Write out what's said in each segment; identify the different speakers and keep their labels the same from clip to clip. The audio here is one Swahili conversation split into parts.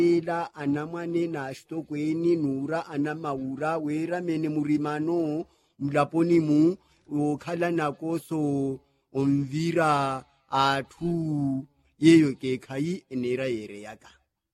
Speaker 1: ila anamwane na ashtokweni nura anamaura wera mene murimano mlaponi mu okhala nakoso omvira atu yeyo ke kai enera yere yaka.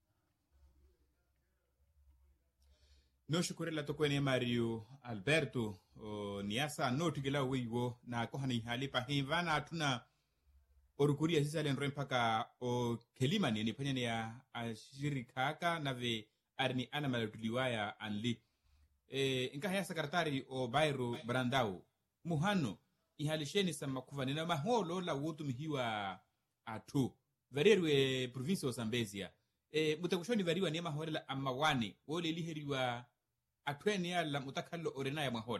Speaker 2: No shukurela tokwene Mario Alberto niasa notikela wiwo na kohani hali pa hivana atuna orukuria sisa lenro mpaka o kelimani ni panyani ya ashirikaka nave arni ana malatuliwaya anli inka haya sekretari o Bairro Brandao muhano ihalisheni sama kuvanina maholo la wotu mihiwa atu varirwe province o Zambezia mutakushoni variwa ni mahola amawane wole liheriwa atweni ala mutakalo orena ya mahola.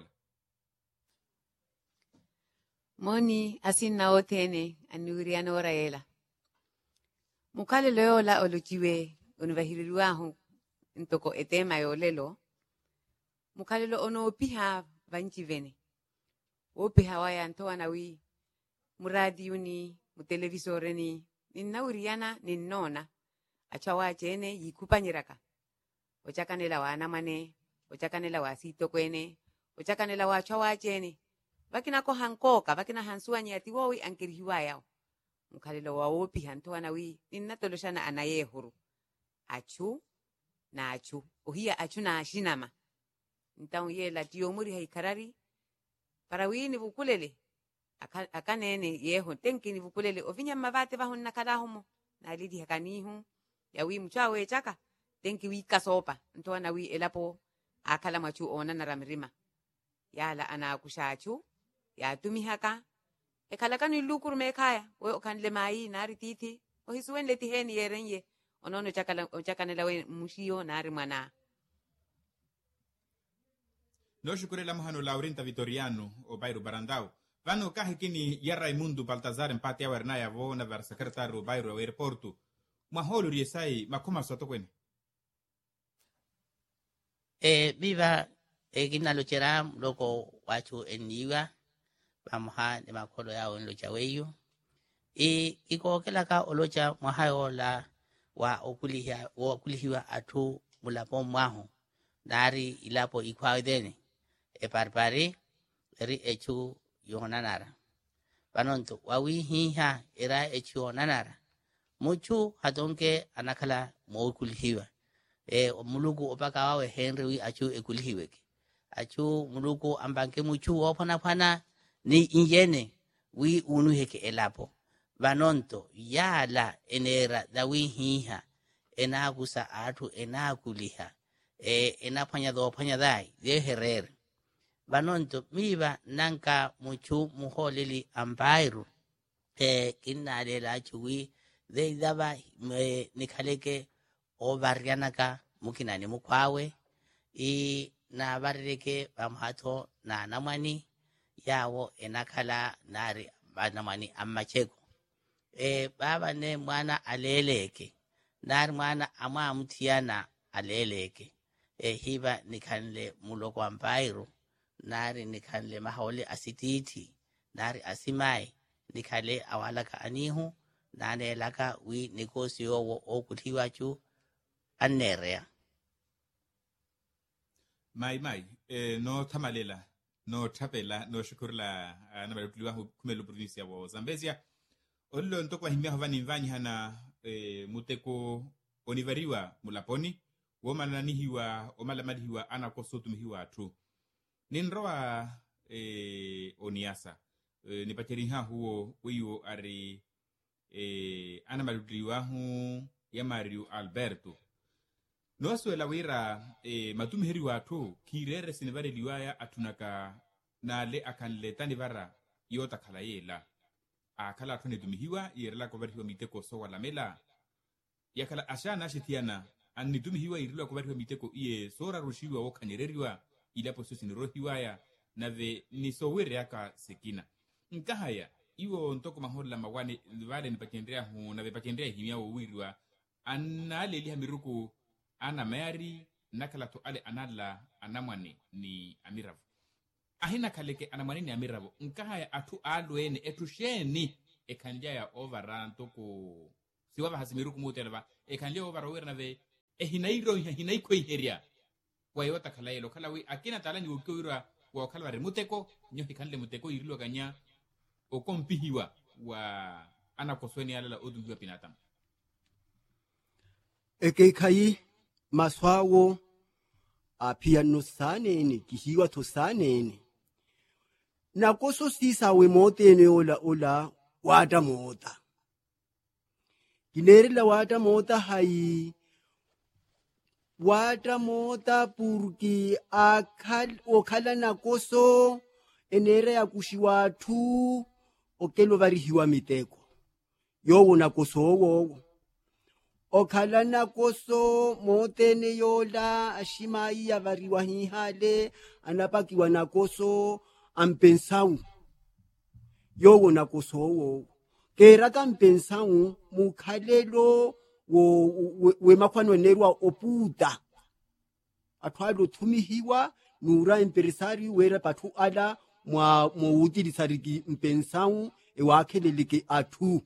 Speaker 3: Moni asina otene anuriano oraela. Mukale leola oluchiwe unvahiriruahu ntoko etema yolelo. Mukale lo ono piha vanchivene. Opiha waya ntoanawi muradi uni mutelevisoreni ninnauriana ninnona achawa chene yikupanyiraka. Ochakanela wana mane ochakanela wasito kwene ochakanela wachawa chene. Vakina ko hankoka vakina hansuani ati wowi ankirihiwa yao mukhalelo wawopi hantoana wi ninnatoloshana anayehuru achu na achu ohia achu na ashinama ntaun yela tiomuri haikarari para wi ni vukulele akanene yeho tenki ni vukulele ovinya mavate bahun nakalahumo na lidi hakanihu ya wi mchawe chaka tenki wi kasopa ntoana wi elapo akala machu ona na ramirima yala ana kushachu ya tumihaka ekalakani lukuru mekaya we okanle mai nari titi ohisuwen leti heni yerenye onono chakanela we mushio nari mwana.
Speaker 2: No shukurela muhano Laurenta Vitoriano o Bairro Brandao vano kahikini ya Raimundo Baltazar empate ya wernaya vo na ver secretario Bairro aeroporto maholo riesai makoma soto kwene
Speaker 4: viva kinalochera loko wachu eniwa pamoja de makolo yao nlocha weyo ikokelaka olocha mwahayo la wa okulihiwa atu mulapo mwaho dari ilapo ikwawedene parpari eri echu yonanara panonto wawihiha era echu yonanara muchu hatonke anakala mwokulihiwa muluku opaka wawe Henry wi achu ekulihiweke achu muluku ambanke muchu opana ni injene wi unu heke elapo vanonto yala enera dawi hiha enagusa atu enakuliha enapanya do panya dai de herer vanonto miva nanka muchu muholeli ambairu kinale la chuwi de daba nikaleke o barrianaka mukinani mukwawe na barreke bamhato na namani yawo enakala nari banamani amacheko baba ne mwana aleleke nari mwana ama mutiana aleleke hiba nikanle muloko ambairo nari nikanle mahole asititi nari asimai nikale awalaka anihu nane laka wi negosio wo okuthiwachu anerea
Speaker 2: mai no tamalela no tapela no shukurla na balutliwa kumelo province ya Zambezia ollo ntokwa himia havani mvanyi hana muteko onivariwa mulaponi womananihiwa omalamadihiwa anakosotumihiwa tu ninroa oniasa nipacheriha huo uyo ari ana balutliwa hu ya Mario Alberto no suela wira matumiheri watu kirere sinivare liwaya atunaka nale akanle tanivara yota kala yela akala atune tumihiwa yerela koverhiwa miteko sowa lamela yakala ashana shitiana anni tumihiwa irila koverhiwa miteko iye sora rushiwa wakanyereriwa ilapo sosinrohiwaya nave nisowere yaka sekina nkahaya iwo ntoko mahola mawane vale nipachendrea hu nave pachendrea himia wawirwa anale liha miruku ana Mary nakala to ale anala anamwane ni amiravu ahina kaleke anamwane ni amiravu nkahaya atu alwene etusheni ekanjaya overran toko siwava hasimiruku mutelva ekanjaya overawera nave hinai koi heria wa yota kala elo kala wi akina talani ukiwa wa kala wari muteko nyo hikanle muteko irilo ganya o kompihiwa wa ana kosweni ala odumbiwa pinatam
Speaker 1: ekeikai maswawo apia no sanene kihiwa to sanene nakoso sisa we motene ola wata mota kinerila wata mota hai wata mota purki okhala nakoso enere ya kushiwatu okelo varihiwa miteko yowo nakoso wowo okhala nakoso motene yola ashimai ya variwa hihale anapakiwa nakoso ampensau yowo nakoso wowo kera kampensau mukhalelo we makwano nerwa oputa atwalo tumihiwa nura empresario wera patu ala mwa utilisariki mpensau ewakheleleke atu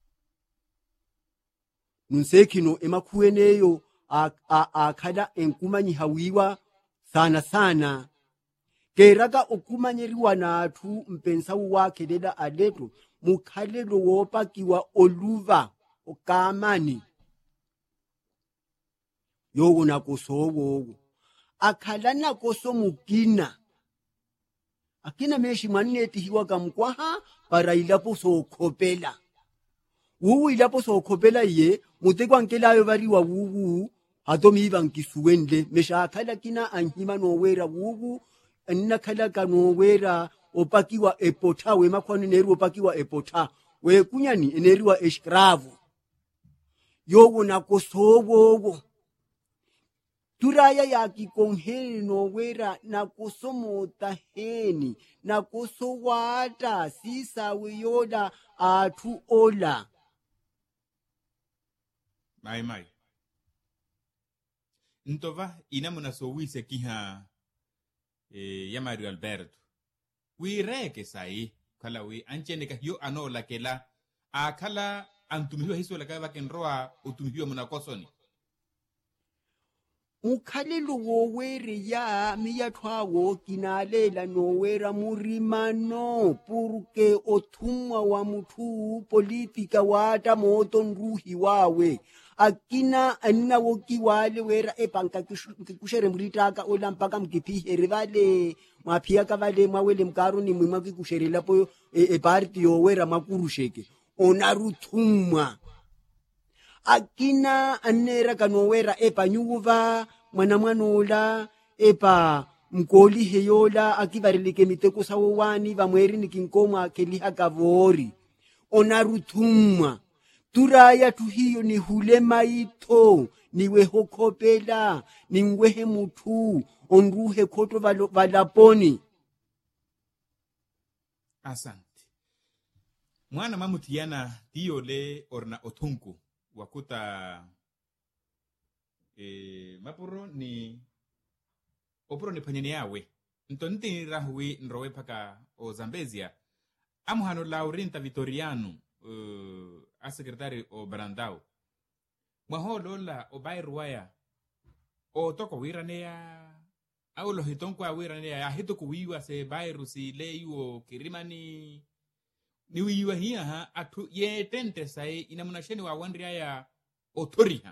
Speaker 1: nunsekino emakhueneyo akhala enkumanyi hawiwa sana keraka okumanyeriwa nathu mpensau wakhelela aleto mukhalelo wopakiwa oluva okamani yowo nakoso wowo akhala nakoso mukina akina meshi mwaneti hiwa kamkwaha para ilapo sokhopela wuwu ilapo sokhopela ye mutekwa nkelayo variwa wuwu hatomiiva nkisuwenle mesha akhala kina anhima nowera wuwu anina khala kanowera opakiwa epota we makwano neru opakiwa epota we kunyani eneriwa eskravo yowo nakoso wowo turaya yakikonheni nowera nakoso motaheni nakoso wata sisawe yola athu ola
Speaker 2: mai ntova inamuna sowise kiha ya Mario Alberto wireke sai kala wi ancheneka yo anola kela akala antumihiwa hiso laka vakenroa utumihiwa munakosoni
Speaker 1: ukhalelo wowere ya miyathwawo kinalela nowera murimano purke othumwa wa muthu politika wata moto nruhi wawe akina anina wokiwale wera ebanka kushere mritaka ola mpaka mkipihere vale mwaphiyaka vale mwawele mkaro ni mwima kikusherela po party yowera makurusheke onaruthumwa akina anera kanowera epa nyuva mwana epa mkoli heyola akivarilike miteko sawo wani vamweri nikinkoma keliha kavori onaruthumwa turaya tuhiyo ni hule maito niwe hokopela ningwehe muthu onruhe khoto valaponi
Speaker 2: asante mwana mamutiana tiyole orna othunku wakuta mapuro ni opuro ni panyeni yawe ntonti rahui nrowe paka o Zambezia amuhano Laurinta Vitoriano a secretary o Brandao mwaholola o Bairuaya o toko wiranea au lo hitonko a wiranea a hito kuwiwa se Bairu si leyu o kirimani ni wiwa hiya ha atu ye tente sai inamunasheni wa wandria ya otoriha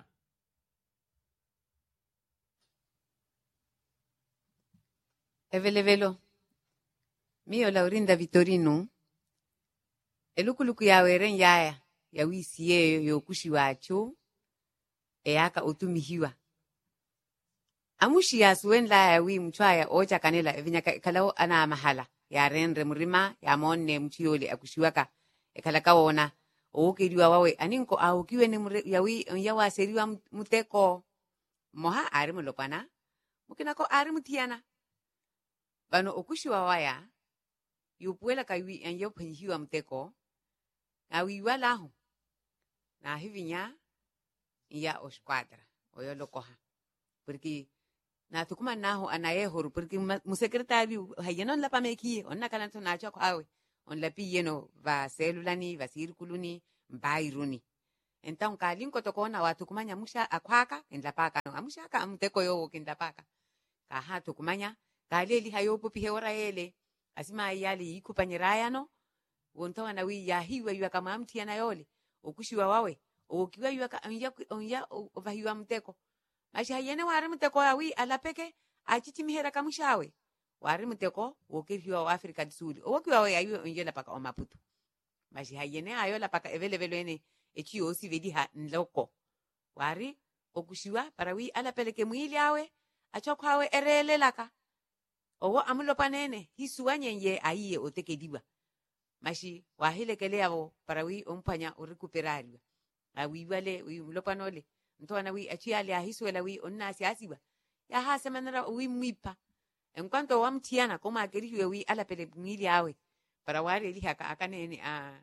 Speaker 3: evelevelo mio Laurinda Vitorino elukuluku yaweren yaya ya wisiye yokushi wacho eyaka otumihiwa amushi yasuwenla ya wi mchwaya ocha kanela evinyaka kalao ana mahala ya renre murima ya monne mchiyole akushiwaka ekalaka wona okiriwa wawe aninko aukiwe ne yawi yawaseriwa muteko moha ari mulopana mukinako ari mutiana bano okushiwa waya yupuela kaiwi anyo phenhiwa mteko na wiwala ho na hivinya ya osquadra oyolokoha porque na tukuma naho anayehoru porque musecretario hayeno la pameki onna kana tonacho kwawe on la piyeno va celulani va circuluni mbairuni Então, kalinko tokona watu kumanya musha akwaka kindlapaka no amushaka amteko yo kindlapaka kaha tukumanya kaleli hayopo piheora ele asima yali ikupanyiraya no wontawa na wi yahiwa ywa kama amti yana yole okushiwa wawe okiwa ywa ka onya ovahiwa mteko masha yene wari mteko awi alapeke achichimihera kamushawe wari mteko wokiwa wa Afrika Dsuli okiwa wa yayo onjela paka o Maputo masha yene ayola paka evelevelo ene echi osi vedi ha nloko wari okushiwa parawi alapeleke mwili awe achokwawe erele laka owo amulopanene hisuwa nyenye aiye otekediwa mashi wahilekele yabo parawi ompanya orecuperario awi wale wi mulopanole ntona wi achiali ahisuela wi onnasi asiba ya hase manara wi mwipa en cuanto wamtiana koma akerihiwe wi alapele mwili awe parawari elihaka akanene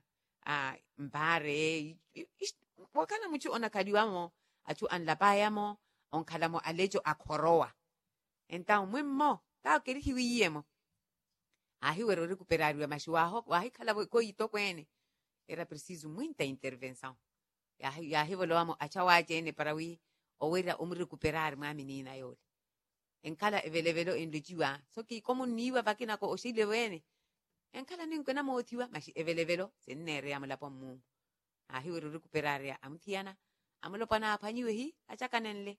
Speaker 3: mbare wakana muchu onakaliwamo achu anlapayamo onkalamo alejo akorowa então mwimmo ta kerihiwi yemo ahiwero recuperario mashiwaho wahikala ko itokwene era preciso muita intervenção yahivoloamo achawajene para wi owera recuperar ma menina yole enkala evelevelo enlojiwa soki como niwa vakina ko oshile wene enkala ninkona motiwa mashi evelevelo senere amla pomu ahiwero recuperar ya amtiana amlopana apanyiwe hi achakanenle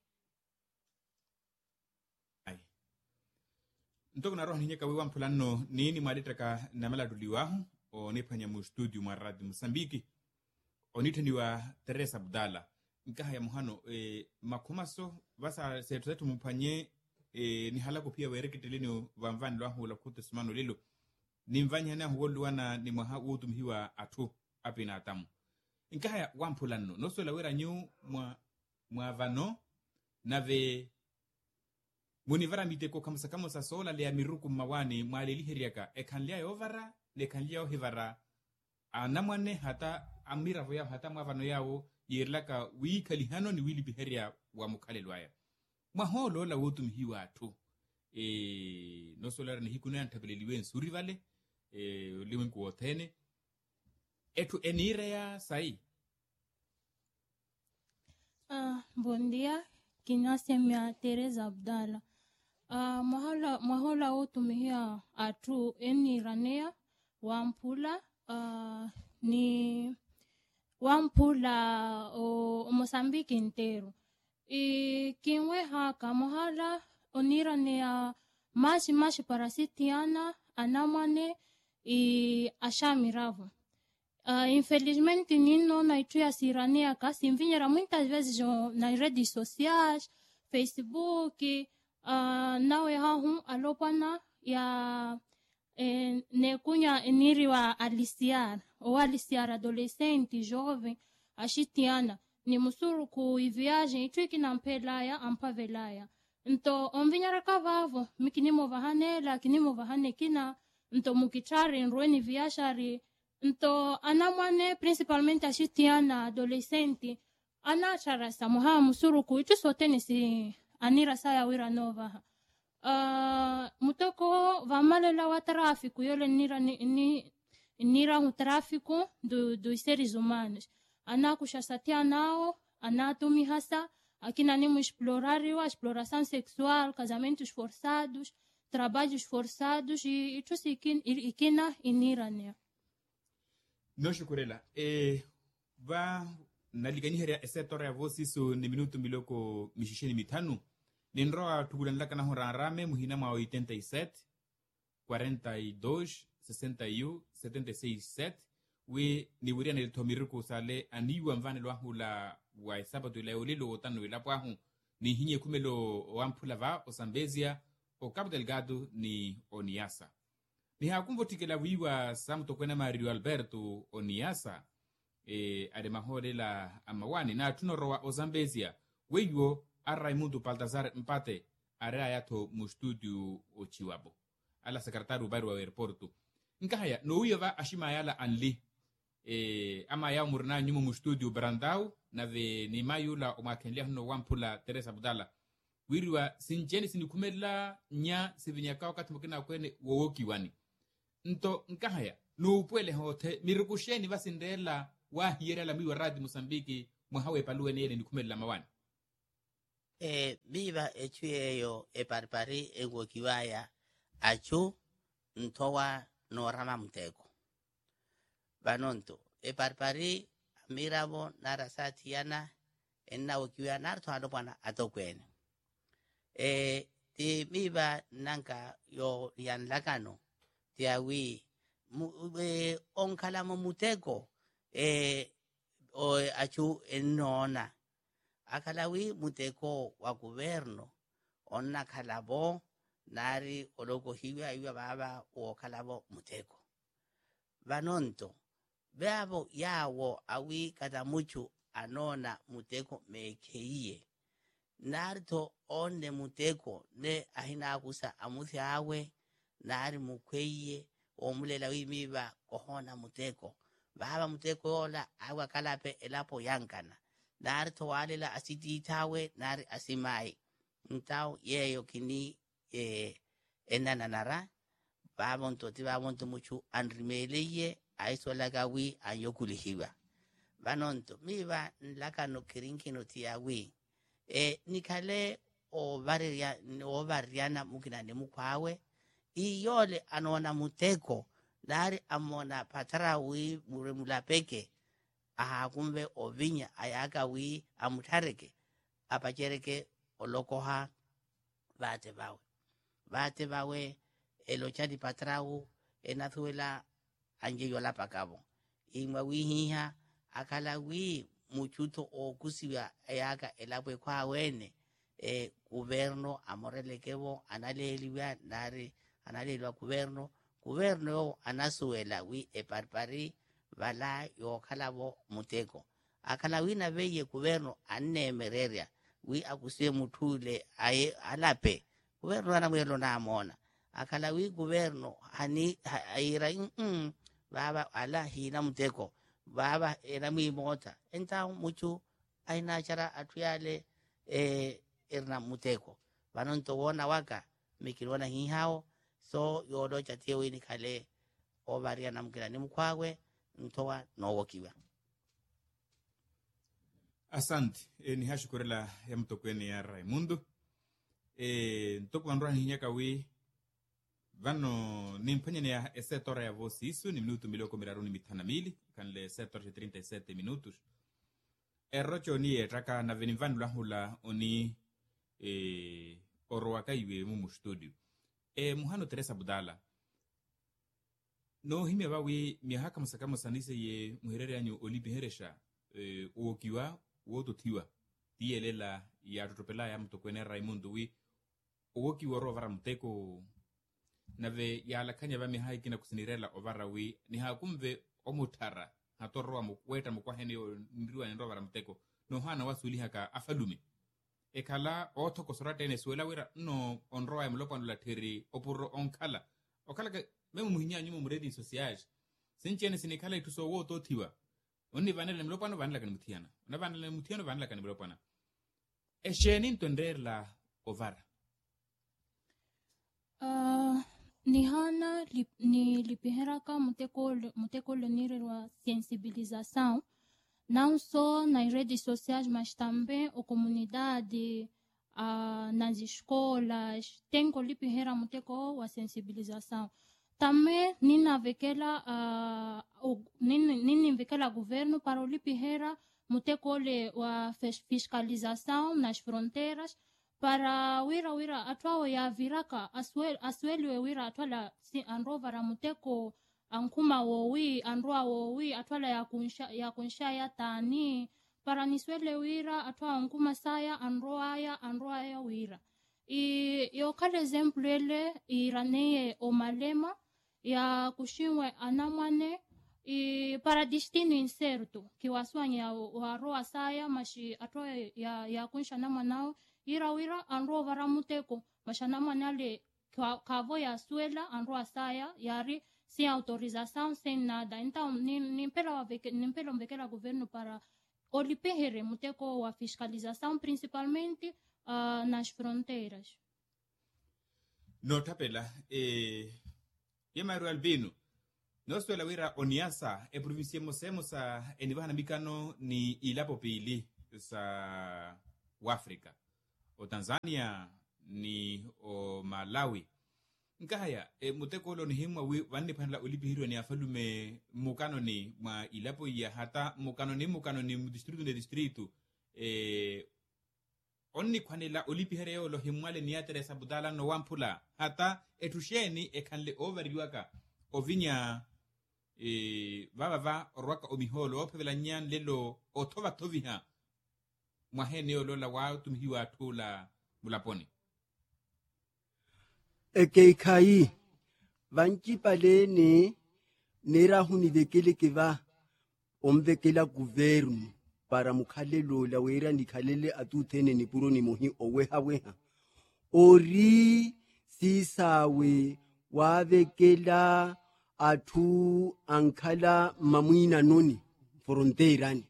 Speaker 2: ntoko na roho ninyeka wewa mpulano nini mwalitraka namala duliwahu o nipanya mu studio mwa Radio Mosambiki o nitaniwa Teresa Abdala nkaha ya muhano makumaso basa setu zetu mpanye ni halako pia wereketeleni vamvani lwahu la kutu sumano lilo ni mvanyi hana huwolu wana ni mwaha utu mhiwa atu api na atamu nkaha ya wampulano noso la wera nyu mwa vano nave munivara miteko kamsa kamosa sola le amiruku mawani mwaleli heriaka ekanlia yovara le kanlia ohivara anamwane hata amiravo yao hata mwavano yao yirlaka wikali hano ni wili biheria wa mukalelwaya maholo la wotu mhiwa atu no solar ni hikuna antabeleliwe nsuri vale liwen kuotene etu enire ya sai
Speaker 5: Bom dia, kinase mia Teresa Abdala. Mahola utumia atu eni ranea wampula ni wampula o Mosambiki inteiro. Kinwe haka mahala oniranea mashi parasitiana anamane ashamiravu. Infelizmente nino na itu ya sirania kasi mvinhera muitas vezes nas redes sociais, Facebook, nawe hahu alopana ya nekunya eniri wa aliciar adolescente, jovem, achitiana, ni musuru ku viagem itu ikinampelaya ampavelaya. Então, mvinhera kavavo, mikinimo vahanela, kinimo vahanekina, então mukichari nrueni viajari. Então, anamwane principalmente achitiana adolescente anacharasa muha musuruku itu sotene si anira saya wira nova mutoko vamalela wa tráfico yole nira o tráfico dos seres humanos anakushasatia nao anatumi hasa akina nimo exploração sexual, casamentos forçados, trabalhos forçados e itu ikina inirane.
Speaker 2: No shukurela va naliganyiheria esetora ya vosiso ni minuto miloko mishisheni mitanu ninroa tugulanlaka na horanrame muhina mwa 87 42 61 76 we ni wiria nilitomiruko sale aniwa mvane lwahula wa sabato la olilo otano ila pwahu ni hinye kumelo wampula va osambezia o Cabo Delgado ni Oniasa ni hakumvotikela wiwa samtokwena Mario Alberto Oniasa ademahore la amawani na tunorowa ozambezia weyo a Raimundo Baltazar Mpate area yato mu studio o Chiwabo ala secretario baro wa aeroporto nkahaya no uyeva ashimayala anli ama ya murna nyumu mu studio Brandau na ve ni mayula o makenlia no wampula Teresa Abdala wiriwa sinjeni sinikumela nya sivinyaka wakati mkina kwene wowoki wani nto nkahaya no upwele hote mirukusheni vasindela wa hiera la miwa Radio Mosambiki mwahawe paluwe nene ni kumela mawani
Speaker 4: biba echu eyo eparipari engokiwaya achu ntowa norama muteko banonto eparipari mirabo narasatiana enna okiwa narto adopana atokwene ti biba nanka yo yan lakano ti awi onkalamo muteko o achu enona akalawi muteko wa gobierno onna kalabo nari oloko hiwa baba o kalabo muteko banonto beabo yawo awi kata muchu anona muteko mekeiye narto onde muteko ne ahina kusa amuthi awe nari mukweiye omulela wimiba kohona muteko baba muteko yola awa kalape elapo yankana nari towalela asiti itawe nari asimai ntao yeyo kini enananara babonto muchu anrimeleye aisolagawi ayokulihiwa banonto miba nlakano kirinkino tiawi nikale ovariana mukinane mukwawe iyole anona muteko nari amona patarawi muremulapeke kumbe ovinya ayagawi amutareke apachereke olokoha bate bawe elochadi patrau enathuela anjeyola pakabo imwa wihiha akalawi muchuto okusiwa ayaga elabwe kwa wene gobierno amorelekevo analeliwa nari analelwa gobierno anasuela wi eparpari bala yo kalabo muteko akalawi na beye gobierno annemereria wi akusie mutule alape gobierno anamwelo na amona akalawi gobierno hani aira baba ala hina muteko baba era mi mota enta muchu aina chara atuyale erna muteko banonto wona waka mikirona hihao so yodo chatie wini kale ovaria namkira ni mkwawe ntowa nowokiwa
Speaker 2: asante ni hashukurela ya mtokwene ya Raimundo ntoko androa hinyaka wi vano nimpanyene ya setora ya vosi isu ni minuto miloko miraruni mitana mili kanle setora 37 minutos errocho ni etaka na venivanu lahula oni orowaka iwe mumu studio muhano Teresa Budala no hime bawi mihaka masakamo sanise ye muherere anyo Olipi Heresha uokiwa uototiwa tielela ya tutopela ya mtokwene Raimundo wi uokiwa rovara mteko nave ya lakanya ba mihai kina kusinirela ovara wi ni hakumve omutara hatorwa mukweta mukwahene ndriwa ndrovara mteko no hana wasuli haka afalume ekala otoko sorate ne suela wira no onroa mlopa no lateri opuro onkala okala ka memu muhinya nyumo muredi sociage sinchene sinikala ituso woto tiwa onni vanele mlopa no vanla kan mutiana na vanle mutiano vanla kan mlopa na esheni ntonderla ovara
Speaker 5: Nihana ni lipiheraka muteko lenirwa sensibilização não só nas redes sociais, mas também a comunidade, nas escolas, tem que lipihera muteko wa sensibilização. Também nina vekela governo para o lipihera muteko wa fiscalização nas fronteiras para wira atwao ya viraka aswelwe wira atwala si androvara muteko ankuma wowi androa wowi atwala ya kunsha ya tani para niswele wira atwa ankuma saya androa ya wira yo kale exemplo ele iraneye omalema ya kushinwe anamwane para destino incerto kiwaswanya waroa saya mashi atwa ya kunsha namanao wira androvara muteko mashanama nale kavo ya suela androa saya yari sem autorização, sem nada. Então, nimpelo vekela governo para olipehere muteko a fiscalização, principalmente nas fronteiras.
Speaker 2: No tapela, Yemaru Albino, Nosuela wira oniasa provinsia mosemo sa enibahana mikano ni ilapo pili sa Afrika. O Tanzania ni o Malawi. Nkahaya muteko lo ni himwa wanne panla olipi ni afalume mukano ni ma ilapo ya hata mukano ni distritu onni kwanela olipi hereo lo himwale ni Teresa Budala no wampula hata etusheni ekanle overliwaka ovinya vava orwaka omiholo opevela nyan lelo otova toviha mwahene olola wa tumhiwa tula mulaponi
Speaker 1: ekeikai vancipalene nerahuni vekele keva omvekela guvernu para mukhalelo la wera nikhalele atuthene ni puro ni mohi oweha ori sisawe wavekela atu ankhala mamwina noni fronteirani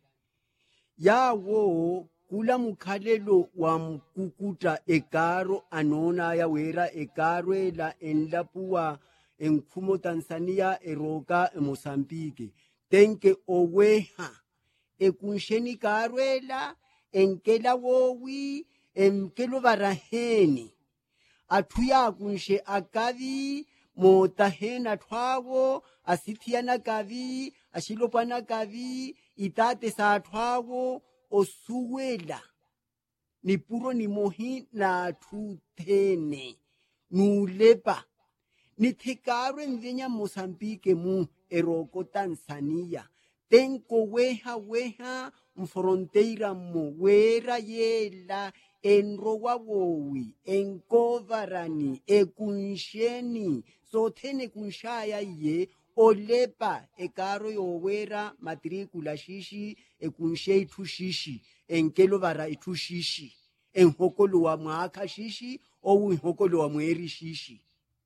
Speaker 1: yawo kula mukhalelo wa mkukuta ekaro anona ya wera ekaro la enlapuwa enkhumo Tanzania eroka Mozambique tenke oweha ekunsheni karwela enkela wowi enkelo baraheni atuya kunshe akavi motahena thwawo asithiana kavi ashilopana kavi itate sa thwawo osuwela ni puro ni mohi na tuthene nulepa ni thikarwe mvenya Mozambique mu eroko Tanzania tenko weha mfronteira mo wera yela enrowa wowi enkovarani ekunsheni sothene kunshaya ye olepa ekaro yowera matricula shishi ekunshe ithu enkelo vara ithu enhokolo wa mwaka shishi ou enhokolo wa mweri shishi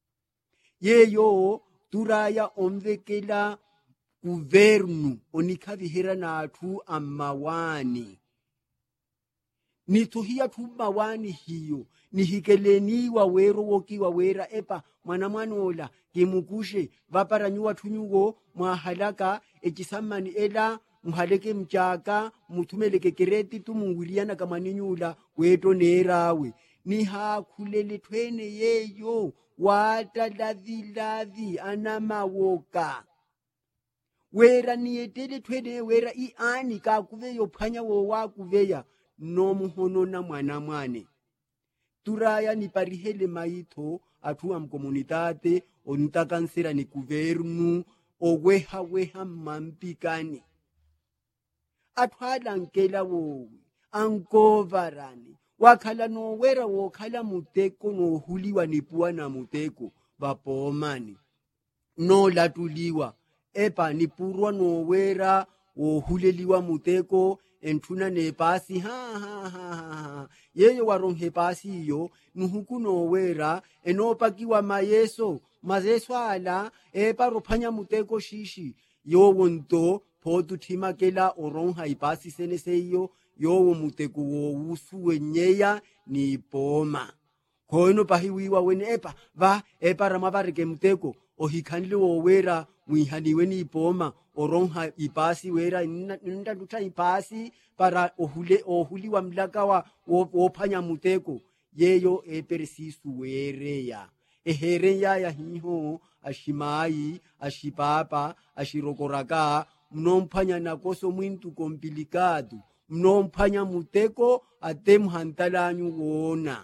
Speaker 1: yeyo turaya omvekela guvernu onikhavihera nathu amawani nithuhia thu mawani hiyo nihikeleniwa wero wokiwa wera epa mwana kimukushe vaparanyuwa thunyuwo mwahalaka echisamani ela mhaleke mchaka muthumeleke kereti tumungwiliana kamaninyula weto nerawe nihakhulele thwene yeyo watalavilavi anamawoka wera niyetele thwene wera iani kakuveyo phanya wo wakuveya nomuhono na mwane turaya ni parihele maitho athua mkomunitate onitakansera ni guvernu oweha mampikani athwala nkela wo ankovarani wakhala no wera wokhala muteko no huliwa nipuwa na muteko vapomani no latuliwa epa nipurwa no wera wohuleliwa muteko enthuna ne pasi yeyo waronhe pasi iyo nuhuku no wera enopakiwa mayeso ala epa rophanya muteko shishi yowo nto photu thimakela oronha ipasi seneseyo yowo muteko wo usuwe nyeya ni poma khono pahiwiwa wene epa ramabareke muteko ohikhanile wo wera mwihaniwe ni poma oronha ipasi wera nndandutha ipasi para ohuliwa mlaka wa wophanya muteko yeyo epersisu wereya ehereya ya hiho ashimayi ashipapa ashirokoraka mnomphanya nakoso mwintu kompilikadu mnomphanya muteko ate mhantalanyu wona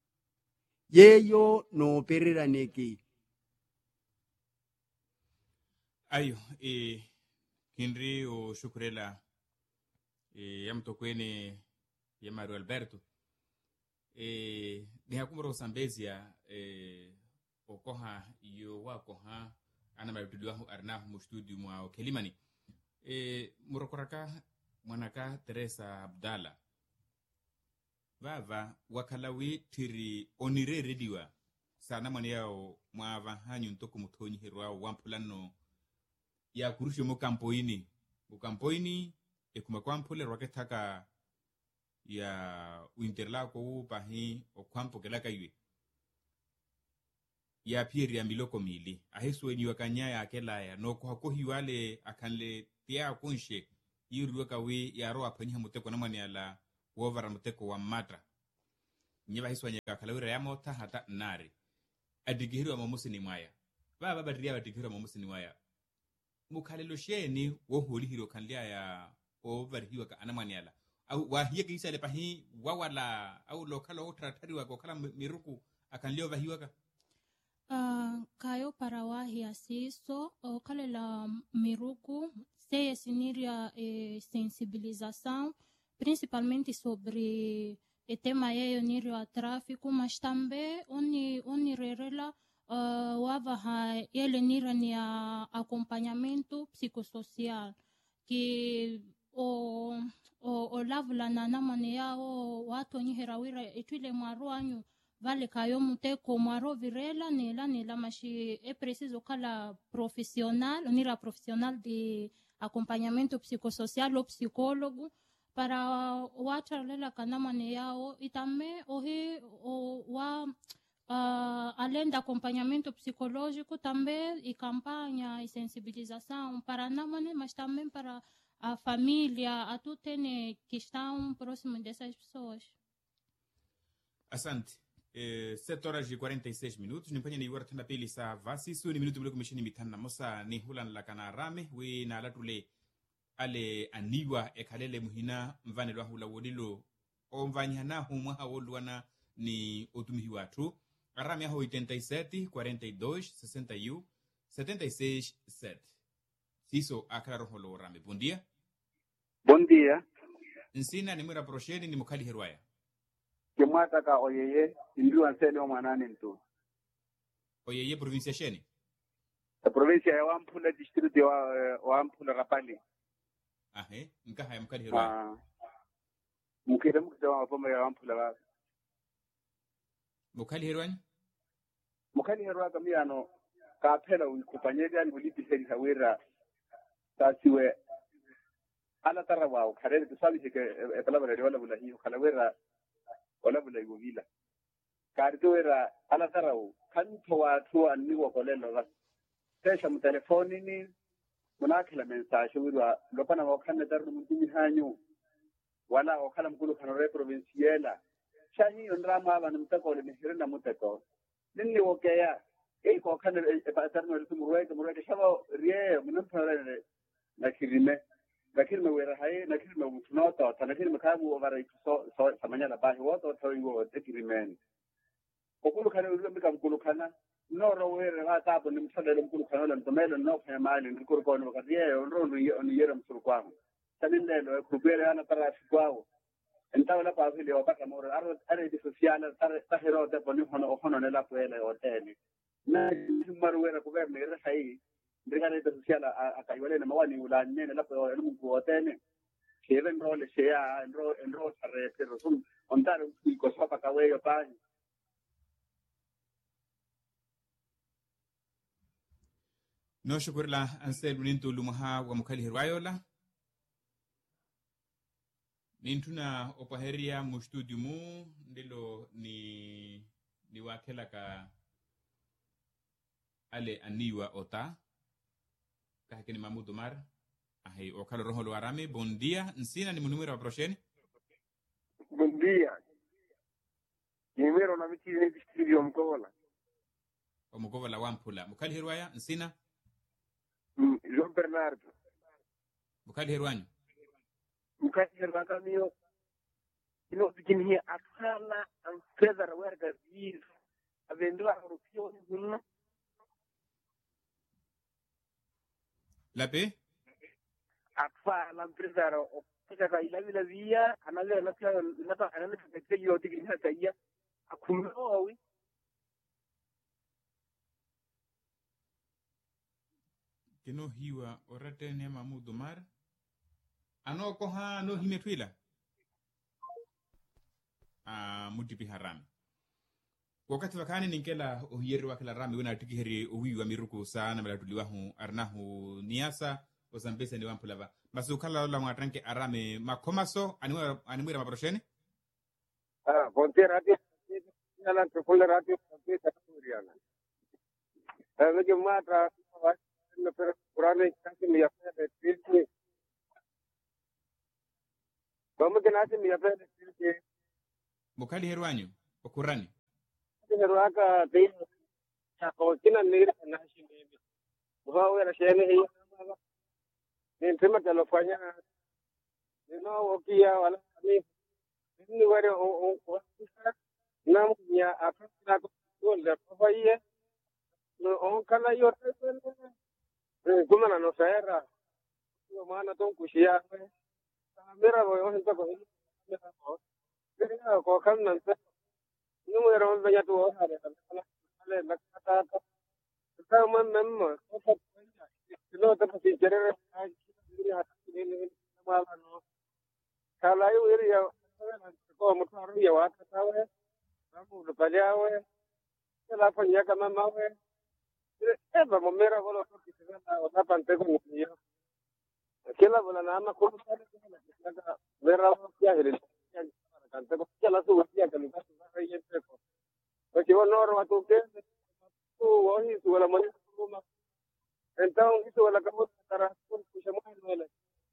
Speaker 1: yeyo nopereraneke
Speaker 2: ayo Henry o shukrela yamtokwene ya Mario Alberto nihakumro Zambezia okoha iyo wakoha ana marutuliwahu arnahu mu studio mwa Kelimani murokoraka mwanaka Teresa Abdala vava wakalawi tiri onire rediwa sana mwana yao mwava hanyu ntoko mutonyi herwa wampulano ya kurushe mo kampoini ekuma kwampule rwakethaka ya uinterlako upahi okwampo kelaka iwe ya piri ya miloko mili ahesu ni wakanya ya kelaya no ko hako hiwale akanle tia kunshe yiru kawe ya ro apanya muteko na mani ala wovara muteko wa mata nyeba hisu anyaka kalawira ya mota hata nari adigihiru wa mamusi ni mwaya baba badriya badigihiru wa mamusi ni mwaya mukhalelo sheni wo holi hiro kanlia ya over hiwa ka anamani ala au wa hiya kisa le pahi wawala au lokalo tratari wa kokala miruku akanlio va hiwa ka
Speaker 5: kayo parawahi asiso o kale la miruku se siniria sensibilização principalmente sobre o tema yeyo nirio a tráfico mas também oni rerela wava ha ele nira ni a acompanhamento psicossocial que o lavula na namane yao watu ni herawira etwile maro anyu vale kayo muteko maro virela nela mashi é preciso kala profissional unira profissional de acompanhamento psicossocial ou psicólogo para watu lela kanamane yao e também além de acompanhamento psicológico também e campanha e sensibilização para namane mas também para a família a tudo que estão próximos dessas pessoas.
Speaker 2: Asante. 7 horas e 46 minutos nimpanya ni wara tanda pili sa vasi su ni minutu mleko mishini mitana mosa ni hulan la kana rame we na latule ale aniwa ekalele muhina mvane lwa hula wodilo o mvanyana humwa hawolwana ni otumihi watu arame ho 87 42 61 76 7 siso akala roholo rame. Bom dia.
Speaker 6: Bom dia.
Speaker 2: Nsina ni mwera prosheni ni mukali herwaya
Speaker 6: Kimwata ka oyeye indiwa nsele o manane nto.
Speaker 2: Oyeye provincia sheni?
Speaker 6: La provincia ya Wampula district ya Wampula Rapali.
Speaker 2: Ahe, nkaha ya mukali herwaya.
Speaker 6: Mukile mukile wa mapoma ya Wampula wa.
Speaker 2: Mukali herwanya?
Speaker 6: Mukali herwaya kamiano kapela ukupanyega ulipi seri hawira tasiwe ala tarawa ukharere tusabi ke palabra wala bula hiyo kalawera wala bula yuvila karituwera ala tarawu kanto watu anniwa kolelo la tesha mu telefoni ni munakila mensage wirwa lokana wakana darno mutimi hanyu wala wakala mkulu kanore provinciala shahi ondrama bana mutako ni hirna mutako ninni wokeya ko kana patarno lumurweke shabo rie munapare na kirime lakini wera hai na kirime mtunota tanakiri makabu over so samanya la bahi woto toiwo tekirimen okulu kana ulu mika mkulu kana noro wera hata hapo ni msadele mkulu kana la mtomelo no kwa mali ndikuru kwa no kadie onro yera msuru kwangu sabindelo kubere ana tarafi kwao entawala pa vile wapata moro are de social tahero de boni hono ne la puele hoteli na maruwera kubere ne sai ndikana de social akaiwale na mawani ulanye la puele mungu hoteli keven role sea enro tare pero son ontar un cosa pa kaweyo pa
Speaker 2: no shukurla ansel nintu lumaha wa mukali hirwayola nintuna opaheria mu studio mu ndilo ni wakela ka ale aniwa ota kahakini Mahmoud Omar ahi okalo roho lo arame. Bom dia. Nsina ni munumero wa prosheni?
Speaker 6: Bom dia. Nimero na miti ni studio mkovola.
Speaker 2: O mkovola Wampula. Mukali hirwaya nsina?
Speaker 6: João Bernardo.
Speaker 2: Mukali hirwanyu?
Speaker 6: Mukali hirwaka miyo ino bikini akala ang feather werga is avendua rupio hunno.
Speaker 2: La pe?
Speaker 6: Akfa la empresa o kaka ila via anale la anale kete yo tigini hata ya akuno
Speaker 2: kino hiwa orate ne Mahmoud Omar ano ko ha no himetwila mutipi harami wakati wakani ninkela ohiyeri wakila rami wena atikiheri owiwi wa miruku sana mela tuliwahu arnahu niasa ozambesa ni Wampulava masukala la mwatranke arame makomaso animwira maprosheni
Speaker 6: bonte radio nala tukule radio kompeta turiana
Speaker 7: Veke mata na pera kurane kasi mi yapende tilki. Kama kenasi mi yapende tilki.
Speaker 2: Mukali herwanyu okurani.
Speaker 7: Hero aka dei ya ko kina nira na shi ne. Uhawe na shene hii. Ni ntema talofanya. Ni no okia wala ni ni wale o na mnya akana ko le papaye. No on kala yo kuma na no saera. Yo mana ton kushia. Mera voy a estar con él. Mira, cojan nanti. Número uno ya tuvo a la casa. Está más menos. No te puedes querer. No. Kalau itu ya, kalau motor ya wah tahu ya. Kamu lupa dia ya. Kalau punya kamar mau ya. Vamos mera kalau kita ada pantai con dia. Kila bola nama kulo sana kila vera ya hili kanta ko kila su ya kan ka sa yin ko ko ti wono ro tu ke tu wo hi su wala mani su ma entaun itu wala ka mo tara ko ku shamo wala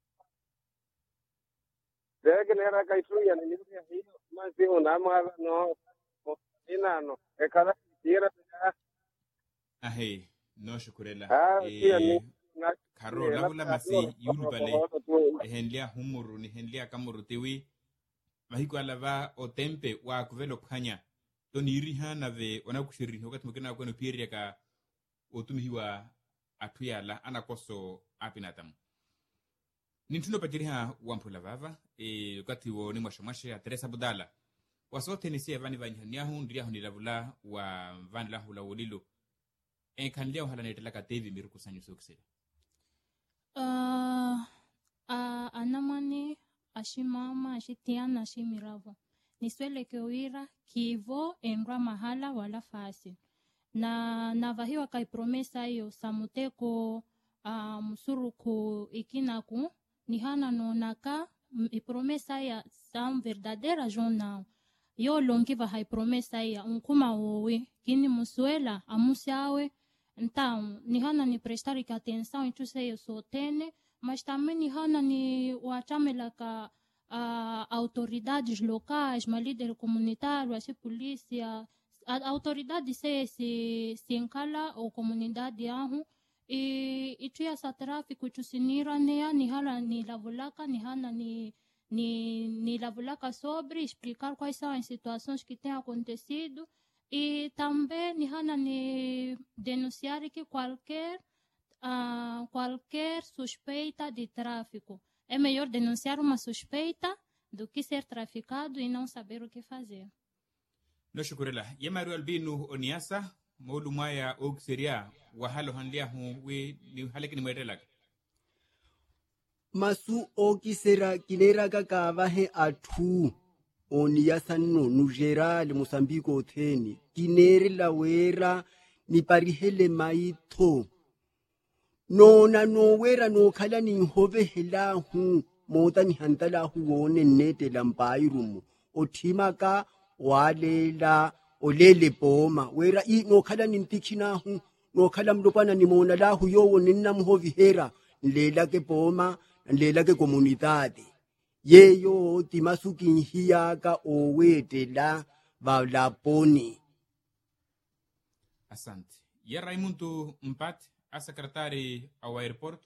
Speaker 7: de que era ka itu ya ni ya hi ma si ona ma no ina no e kala tira
Speaker 2: Ahe, no shukurela.
Speaker 7: sí,
Speaker 2: Karo labula masi yulbale ehenlia humuru ni henlia kamuru tiwi mahiko alava o tempe wa kuvelo khanya to niriha na ve ona kushiri wakati mukina kweno piria ka otumihiwa atuyala anakoso apinatam nintuno pajiriha wampula vava wakati wo ni mwashamashe Teresa Budala wasote ni siya vani vanyihanyahu ndiria hunilavula wa vani lahu la wolilo kanlia uhala netelaka tevi miruku sanyu sokse
Speaker 5: anamani ashimama ashitiana ashimiravo niswele kewira kivo enrwa mahala wala fasi na navahiwa kai promesa hiyo samuteko musuruku ikinaku nihana nonaka ipromesa ya sam verdadeira jornal yo longiva hai promesa ya unkuma wowe kini musuela amusiawe então nihana ni prestar atenção em tudo sotene mas também nihana ni wachamela ka autoridades locais ma líder comunitário assim polícia autoridade se encala ou comunidade ahu e tu essa tráfico tu sinira nea nihana ni lavulaka nihana ni lavulaka sobre explicar quais são as situações que têm acontecido e também nihana ni denunciar que qualquer suspeita de tráfico. É melhor denunciar uma suspeita do que ser traficado e não saber o que fazer.
Speaker 2: No shukurela yemaru albinu oniasa molu maya ogseria wahalo hanlia hu we ni haleki ni mwetelak
Speaker 1: masu okisera kilera kakava he athu onia sanno nujera le Mosambiko otheni kinere la wera ni parihele maitho nona no wera no khala ni hove hela hu mota ni hantala hu wone nete lampairumu othima ka walela olele boma wera I no khala ni ntichina hu no khala mlopana ni mona la hu yo ninna mhovi hera lela ke boma lela ke komunidade yeyo timasuki hiyaka owetela balaponi.
Speaker 2: Asante. Ya Raimundo Mpat a secretary ao aeroporto?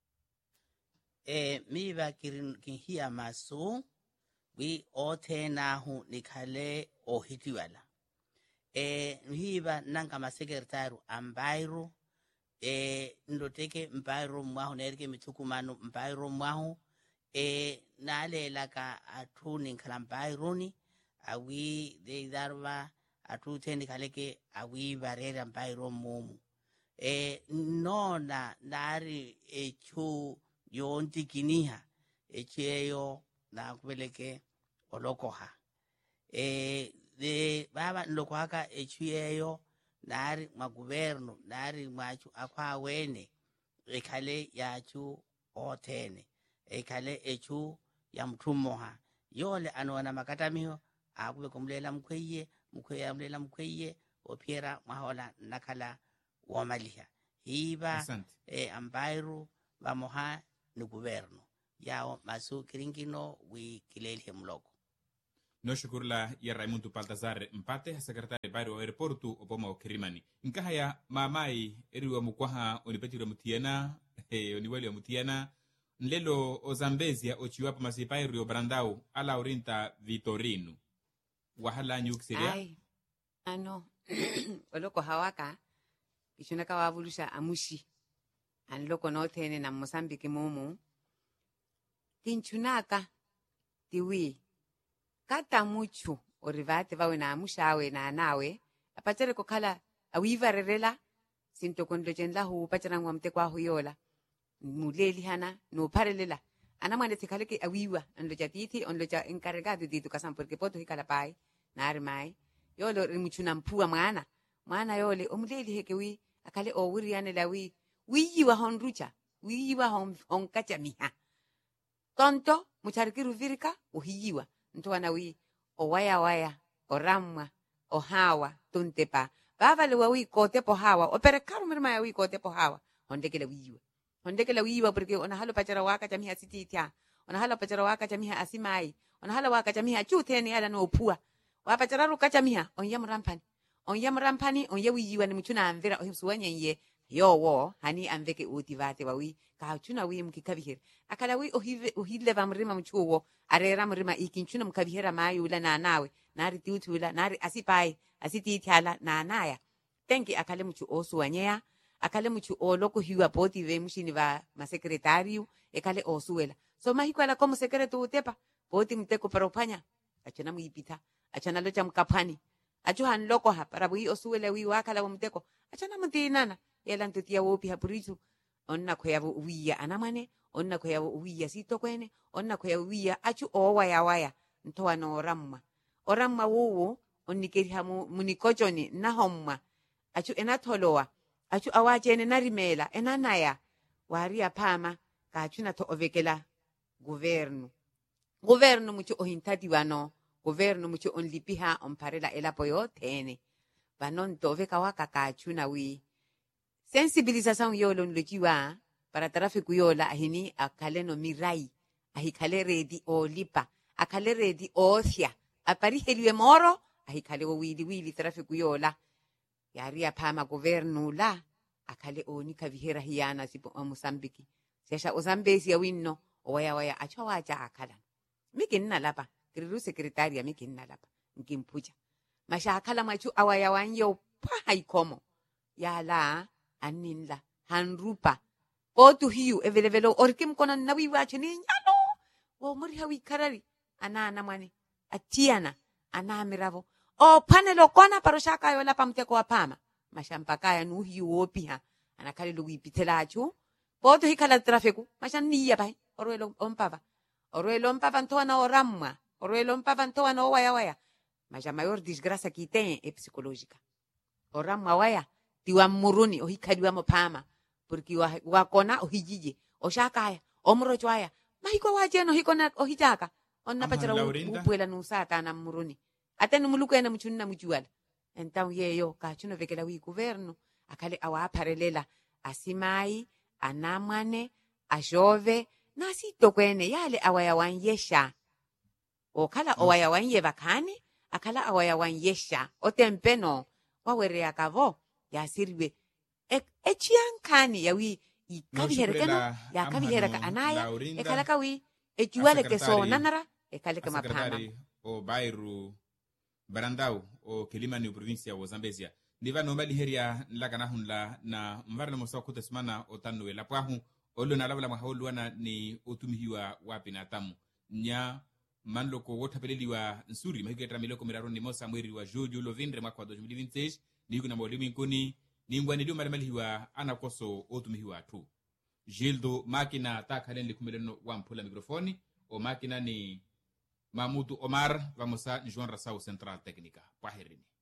Speaker 4: Mi va kinhia masu wi otena hu nikale ohitiwala. Mhiba nanga ma secretary ambairo ndoteke mbairo mwahu nerike mitukumano mbairo mwahu nalela ka atuni nkalambaironi awi de darva atu tendi kaleke awi barera mbairo mumu nona nari echu yonti kiniha echeyo na kubeleke olokoha de baba ndokwaka echuyeyo nari mwa governo nari mwachu akwa wene ekale yachu otene ekale echu ya mtumoha yole anona makatamiho akube kumlela mkweye amlela mkweye opiera mahola nakala womaliha hiba
Speaker 2: Asante.
Speaker 4: ambairu vamoha ni guverno yao masu kiringino wi kilelhe mloko.
Speaker 2: No shukurla ya Raimundo Baltazar Mpate, secretario bairro aeroportu opoma o Kirimani. Nkahaya mamai eriwa mukwaha onipetiro mutiana, oniwali mutiana, nlelo o Zambezia o chiwapa masipairi o Brandau ala orinta Vitorino. Wahala nyuksiria?
Speaker 3: Ai, ano, oloko hawaka, kishunaka wavulusha amushi. Anloko no tene na Mozambique mumu. Kinchunaka, tiwi. Kata muchu, orivate vawe na amushawe na anawe. Apachere kokala, awiva rerela, sinto kondojen lahu, pachana mwamte kwa huyola. Muleli hana, no parelela. Ana mwande tikaleke awiwa, onloja titi, onloja encarregado dito kasan, porque poto hikala pai, na arimai. Yolo rimuchuna mpua mwana yole, omuleli hekewi, akale o wiriane la wiyiwa honrucha, wiyiwa honkacha miha. Tonto, mucharikiru virika, uhiyiwa. Ntuwana o waya, o ramwa, o hawa, tuntepa. Vavale wa kote po hawa, o perekaru mirma ya kote po hawa. Hondekele wiyiwa, porque onahalo pachara waka chamiha sititia. Onahalo pachara waka chamiha asimai. Onahalo waka chamiha chuteni ala no pua. Wapachararu kachamiha, onyamrampani, onye wiyiwa ni mchuna anvira, ohimsuwanye ye. Yo hani anveke utivate wawi kahachuna wi mkikavihira akala wi ohile vamrima mchuwo arera mrima ikinchuna mkavihira mayula na nawe nari tiutula nari asipai asitithala na anaya tenki akale mchu osuwanyea akale mchu oloko hiwa poti ve mshini va masekretariu ekale osuwela so mahikwala como sekretu utepa poti mteko paropanya achana muipita achana locha mkapani achuhan loko ha para wi osuwela wi wakala mteko achana mtinana yela ntutia wopi hapuritu onna kwea wiya anamane onna kwea wiya sito kwene onna kwea wiya achu waya ntoa no oramma wowo onnikeri hamu munikochoni nahomma achu enatholoa achu awachene narimela enanaya waria pama kachuna to ovekela governo mucho ohintati wano governo mucho onlipiha onparela elapoyo tene vanon to oveka waka kachuna wi sensibilização yolo nlojiwa para tráfico yola ahini akaleno mirai ahikale redi o lipa akale redi osia apariheliwe moro ahikale o wili tráfico yola yaria pama governo la akale oni kavihera hiana sipo Mozambique sesha Zambezi ya winno waya achawaja akala mikinna lapa kriru secretaria mikinna lapa nkimpuja masha akala machu awaya wanyo pa haikomo yala aninla hanrupa otu hiu evelevelo orkim kona nawi wachini nyalo wo muri hawi karari ana mwane atiana ana miravo o panelo kona paroshaka yola pamteko apama mashampaka ya nuhi wopiha anakali luwi pitelachu otu hikala trafiku mashaniya bai orwelo ompava ntona oramwa orwelo ompava ntona waya masha mayor desgracia kiten e psicológica oramwa waya tiwa muruni ohikaliwa mopama porque wakona ohijije oshakaya omrochwaya mahiko wajeno hikona ohijaka onna pachara upwela nusata na muruni atenu mulukena mchunna mjuwala então yeyo kachuno vekela wi governo akale awaparelela asimai anamwane ajove nasito kwene yale awaya wanyesha okala awaya wanye bakani akala awaya wanyesha otempeno wawere akavo yasirwe echiankani yawi ikabiherekano yakabihereka anaya ekalaka wi ejuale que so nanara ekaleka mapama
Speaker 2: o bairro Brandau o Kilimani provincia wa Zambezia niva no mali heria nlakana hunla na mvarna mosa kutesmana otanu la pwahu olo na labla maholuana ni otumihiwa wapi na tamu nya manloko wotapeleliwa nsuri mahiketa miloko miraro ni mosa mweri wa Julio Lovindre mwaka wa 2026 ni kuna mwalimu nkuni ni ngwani ndio malihiwa anakoso otumihiwa tu Gildo makina takalen likumeleno wa mpula mikrofoni o makina ni Mamudu Omar vamos a João Rassau Central Técnica. Paherini.